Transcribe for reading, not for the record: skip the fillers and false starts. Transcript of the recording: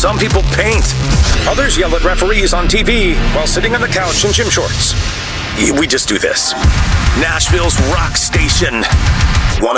Some people paint. Others yell at referees on TV while sitting on the couch in gym shorts. We just do this. Nashville's rock station.